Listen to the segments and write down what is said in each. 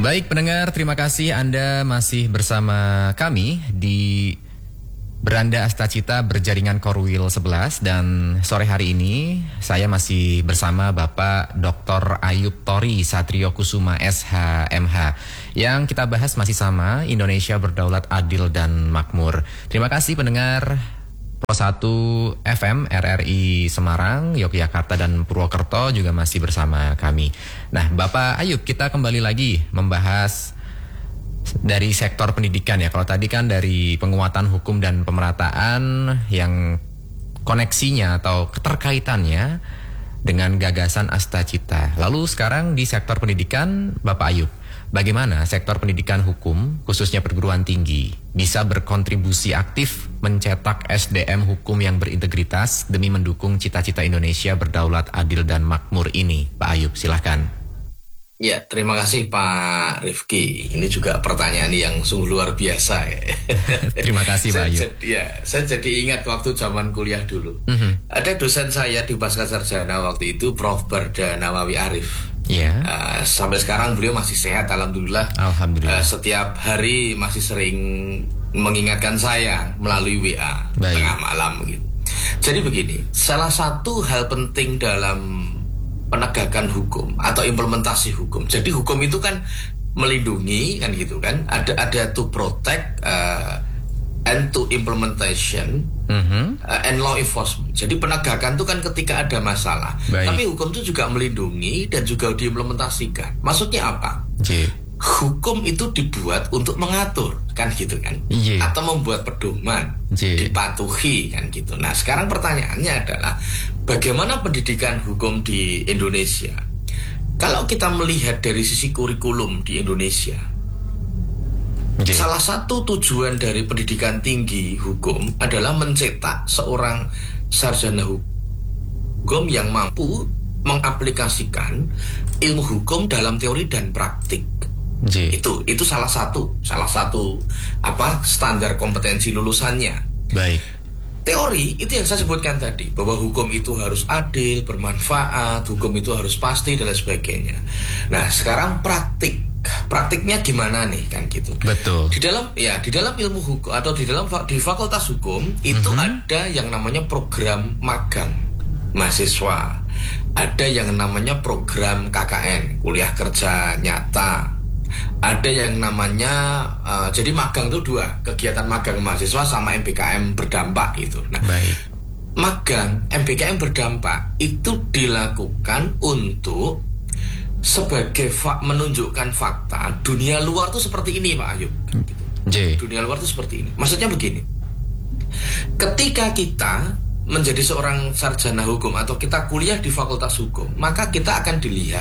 Baik pendengar, terima kasih Anda masih bersama kami di Beranda Astacita Berjaringan Korwil 11. Dan sore hari ini saya masih bersama Bapak Dr. Ayub Tori Satrio Kusuma SH.MH. Yang kita bahas masih sama, Indonesia Berdaulat Adil dan Makmur. Terima kasih pendengar Pro 1 FM RRI Semarang, Yogyakarta dan Purwokerto juga masih bersama kami. Nah, Bapak Ayub, kita kembali lagi membahas dari sektor pendidikan ya. Kalau tadi kan dari penguatan hukum dan pemerataan yang koneksinya atau keterkaitannya dengan gagasan Astacita. Lalu sekarang di sektor pendidikan, Bapak Ayub, bagaimana sektor pendidikan hukum, khususnya perguruan tinggi, bisa berkontribusi aktif mencetak SDM hukum yang berintegritas demi mendukung cita-cita Indonesia berdaulat, adil, dan makmur ini? Pak Ayub, silahkan. Ya, terima kasih Pak Rifki. Ini juga pertanyaan yang sungguh luar biasa ya. Terima kasih Pak Ayub. Saya jadi ingat waktu zaman kuliah dulu. Ada dosen saya di Pascasarjana waktu itu, Prof. Barda Nawawi Arif. Sampai sekarang beliau masih sehat, alhamdulillah. Alhamdulillah. Setiap hari masih sering mengingatkan saya melalui WA tengah malam gitu. Jadi begini, salah satu hal penting dalam penegakan hukum atau implementasi hukum. Jadi hukum itu kan melindungi kan gitu kan. Ada to protect and to implementation and law enforcement. Jadi penegakan itu kan ketika ada masalah. Tapi hukum itu juga melindungi dan juga diimplementasikan. Maksudnya apa? Hukum itu dibuat untuk mengatur kan gitu kan, atau membuat pedoman, dipatuhi kan gitu. Nah sekarang pertanyaannya adalah bagaimana pendidikan hukum di Indonesia? Kalau kita melihat dari sisi kurikulum di Indonesia, salah satu tujuan dari pendidikan tinggi hukum adalah mencetak seorang sarjana hukum yang mampu mengaplikasikan ilmu hukum dalam teori dan praktik. Itu salah satu standar kompetensi lulusannya. Baik. Teori itu yang saya sebutkan tadi, bahwa hukum itu harus adil, bermanfaat, hukum itu harus pasti dan lain sebagainya. Nah, sekarang praktiknya gimana nih kan gitu. Betul. Di dalam ilmu hukum atau di fakultas hukum itu ada yang namanya program magang mahasiswa. Ada yang namanya program KKN, kuliah kerja nyata. Ada yang namanya jadi magang itu dua, kegiatan magang mahasiswa sama MBKM berdampak gitu. Nah, magang MBKM berdampak itu dilakukan untuk sebagai menunjukkan fakta dunia luar tuh seperti ini Pak Ayub. Gitu. Dunia luar tuh seperti ini. Maksudnya begini. Ketika kita menjadi seorang sarjana hukum atau kita kuliah di fakultas hukum, maka kita akan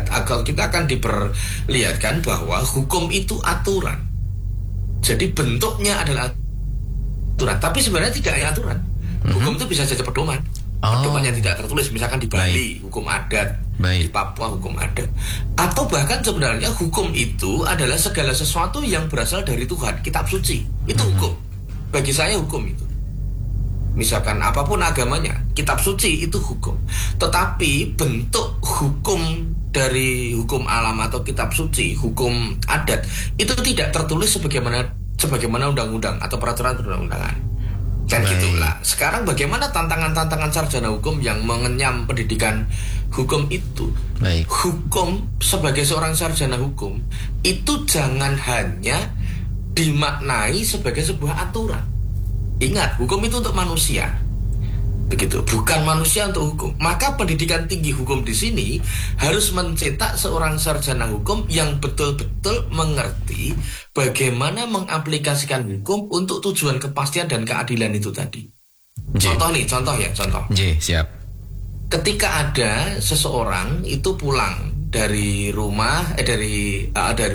diperlihatkan bahwa hukum itu aturan. Jadi bentuknya adalah aturan, tapi sebenarnya tidak hanya aturan. Hukum itu bisa saja pedoman. Pedoman yang tidak tertulis, misalkan di Bali hukum adat, di Papua hukum adat, atau bahkan sebenarnya hukum itu adalah segala sesuatu yang berasal dari Tuhan, kitab suci. Itu hukum. Bagi saya hukum itu. Misalkan apapun agamanya, kitab suci itu hukum. Tetapi bentuk hukum dari hukum alam atau kitab suci, hukum adat, itu tidak tertulis sebagaimana undang-undang atau peraturan perundang-undangan. Kan gitulah. Sekarang bagaimana tantangan-tantangan sarjana hukum yang mengenyam pendidikan hukum itu? Hukum sebagai seorang sarjana hukum itu jangan hanya dimaknai sebagai sebuah aturan. Ingat, hukum itu untuk manusia, begitu, bukan manusia untuk hukum. Maka pendidikan tinggi hukum di sini harus mencetak seorang sarjana hukum yang betul-betul mengerti bagaimana mengaplikasikan hukum untuk tujuan kepastian dan keadilan itu tadi. Contoh. Siap. Ketika ada seseorang itu pulang dari rumah, dari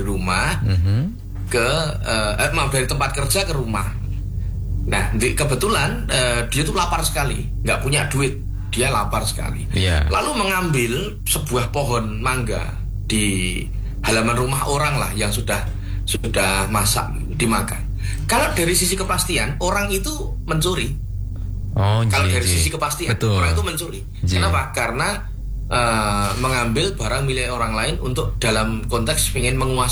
tempat kerja ke rumah. Nah, kebetulan dia tuh lapar sekali, nggak punya duit, dia lapar sekali. Lalu mengambil sebuah pohon mangga di halaman rumah orang lah yang sudah masak dimakan. Kalau dari sisi kepastian, orang itu mencuri. Kalau dari sisi kepastian, orang itu mencuri. Kenapa? Karena mengambil barang milik orang lain untuk dalam konteks ingin menguasai.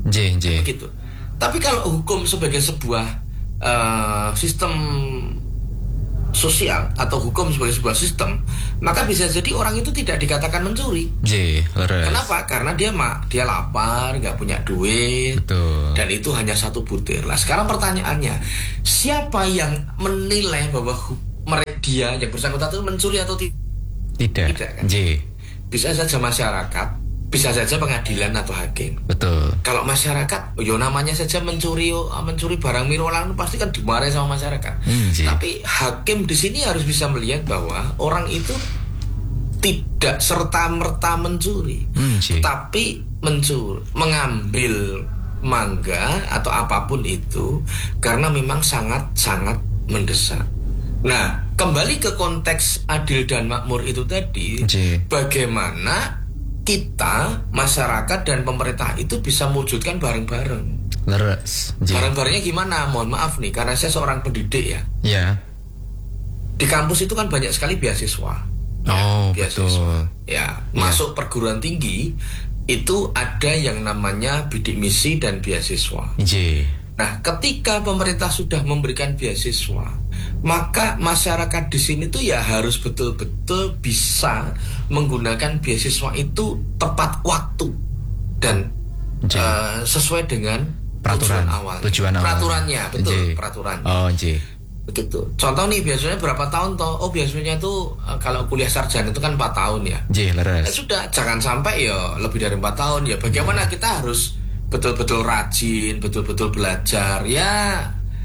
Begitu. Tapi kalau hukum sebagai sebuah sistem sosial atau hukum sebagai sebuah sistem, maka bisa jadi orang itu tidak dikatakan mencuri. Kenapa? Karena dia lapar, nggak punya duit. Betul. Dan itu hanya satu butir. Nah, sekarang pertanyaannya, siapa yang menilai bahwa dia yang bersangkutan itu mencuri atau tidak? Kan? Bisa saja masyarakat, bisa saja pengadilan atau hakim. Betul. Kalau masyarakat, namanya saja mencuri barang mirolan, pasti kan dimarahi sama masyarakat. Tapi hakim di sini harus bisa melihat bahwa orang itu tidak serta-merta mencuri, tapi mengambil mangga atau apapun itu karena memang sangat-sangat mendesak. Nah, kembali ke konteks adil dan makmur itu tadi, bagaimana kita, masyarakat dan pemerintah itu bisa mewujudkan bareng-bareng. Bareng-barengnya gimana? Mohon maaf nih, karena saya seorang pendidik ya. Di kampus itu kan banyak sekali beasiswa. Betul. Masuk perguruan tinggi itu ada yang namanya bidik misi dan beasiswa. Nah, ketika pemerintah sudah memberikan beasiswa, maka masyarakat di sini tuh ya harus betul-betul bisa menggunakan beasiswa itu tepat waktu dan sesuai dengan tujuan awal. Peraturannya, betul, peraturannya. Begitu. Contoh nih, biasanya berapa tahun toh? Biasanya tuh kalau kuliah sarjana itu kan 4 tahun ya. Sudah, jangan sampai ya lebih dari 4 tahun ya. Bagaimana kita harus betul-betul rajin, betul-betul belajar ya.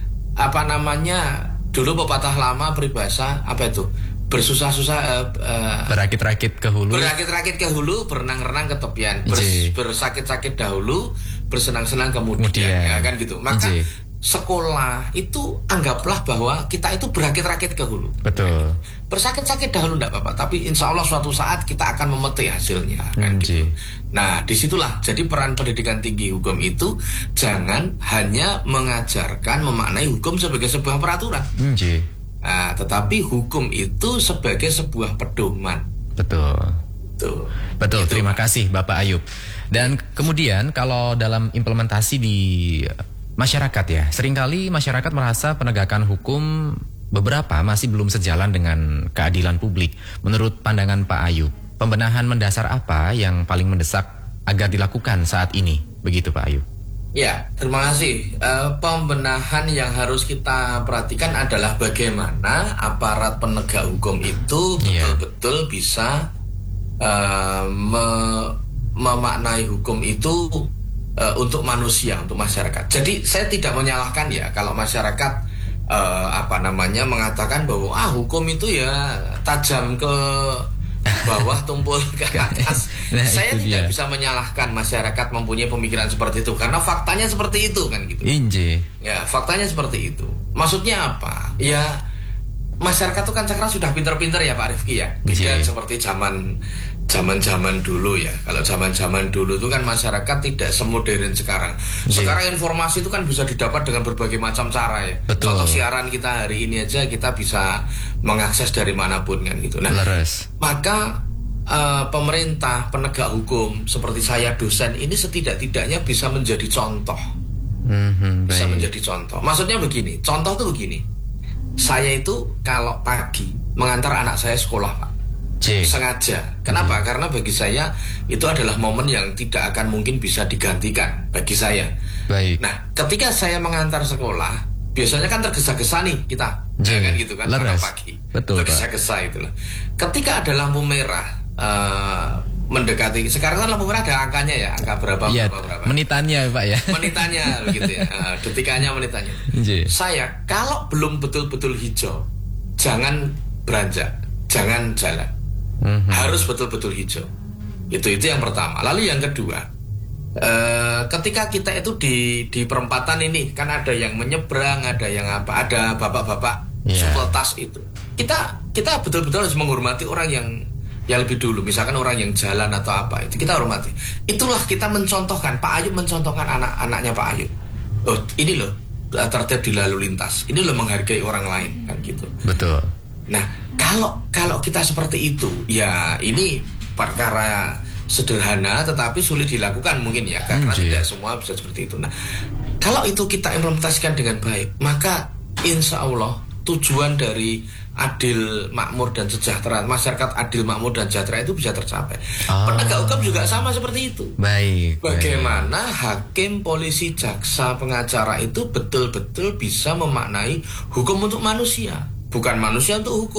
Dulu pepatah lama peribahasa apa itu? Berakit-rakit ke hulu, berenang-renang ke tepian. Bersakit-sakit dahulu, bersenang-senang kemudian. Ya kan gitu. Maka sekolah itu anggaplah bahwa kita itu berakit-rakit ke hulu. Betul. Bersakit-sakit dahulu enggak apa-apa, tapi insya Allah suatu saat kita akan memetik hasilnya kan gitu. Nah, disitulah jadi peran pendidikan tinggi hukum itu jangan hanya mengajarkan memaknai hukum sebagai sebuah peraturan. Nah, tetapi hukum itu sebagai sebuah pedoman. Betul. Gitu. Terima kasih Bapak Ayub. Dan kemudian kalau dalam implementasi di masyarakat ya, seringkali masyarakat merasa penegakan hukum beberapa masih belum sejalan dengan keadilan publik. Menurut pandangan Pak Ayub, pembenahan mendasar apa yang paling mendesak agar dilakukan saat ini? Begitu Pak Ayub. Ya, terima kasih. Pembenahan yang harus kita perhatikan adalah bagaimana aparat penegak hukum itu betul-betul bisa memaknai hukum itu untuk manusia, untuk masyarakat. Jadi saya tidak menyalahkan ya kalau masyarakat mengatakan bahwa hukum itu ya tajam ke bawah, tumpul ke atas. Saya tidak bisa menyalahkan masyarakat mempunyai pemikiran seperti itu karena faktanya seperti itu kan gitu. Ya, faktanya seperti itu. Maksudnya apa? Ya masyarakat itu kan sekarang sudah pinter-pinter ya Pak Rifki ya. Beda seperti zaman dulu ya. Kalau zaman dulu itu kan masyarakat tidak semodern sekarang. Sekarang informasi itu kan bisa didapat dengan berbagai macam cara ya. Contoh siaran kita hari ini aja kita bisa mengakses dari manapun kan gitu. Nah, maka pemerintah, penegak hukum seperti saya dosen ini setidak-tidaknya bisa menjadi contoh. Bisa menjadi contoh. Maksudnya begini, contoh tuh begini. Saya itu kalau pagi mengantar anak saya sekolah Pak, sengaja. Kenapa? Karena bagi saya itu adalah momen yang tidak akan mungkin bisa digantikan bagi saya. Nah, ketika saya mengantar sekolah, biasanya kan tergesa-gesa nih kita, kan gitu kan, karena pagi tergesa-gesa itulah. Ketika ada lampu merah mendekati, sekarang kan lampu merah ada angkanya ya, angka berapa. Menitannya Pak ya. Menitannya begitu ya, detikannya, menitannya. Saya kalau belum betul-betul hijau, jangan beranjak, jangan jalan. Harus betul-betul hijau. Itu yang pertama. Lalu yang kedua, ketika kita itu di perempatan ini kan ada yang menyeberang, ada yang ada bapak-bapak supel tas itu. Kita betul-betul harus menghormati orang yang lebih dulu, misalkan orang yang jalan atau apa, itu kita hormati. Itulah kita mencontohkan, Pak Ayub mencontohkan anak-anaknya Pak Ayub. Ini loh tertib di lalu lintas, ini loh menghargai orang lain kan gitu. Nah, kalau kita seperti itu, ya ini perkara sederhana tetapi sulit dilakukan mungkin ya, karena tidak semua bisa seperti itu. Nah, kalau itu kita implementasikan dengan baik, maka insya Allah tujuan dari adil, makmur dan sejahtera, masyarakat adil, makmur dan sejahtera itu bisa tercapai. Penegak hukum juga sama seperti itu. Baik. Bagaimana hakim, polisi, jaksa, pengacara itu betul-betul bisa memaknai hukum untuk manusia, bukan manusia untuk hukum.